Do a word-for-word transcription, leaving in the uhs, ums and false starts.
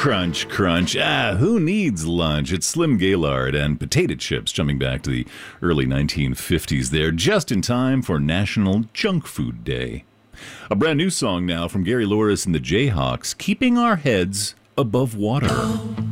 Crunch, crunch. Ah, who needs lunch? It's Slim Gaillard and potato chips, jumping back to the early nineteen fifties there, just in time for National Junk Food Day. A brand new song now from Gary Louris and the Jayhawks, Keeping Our Heads Above Water.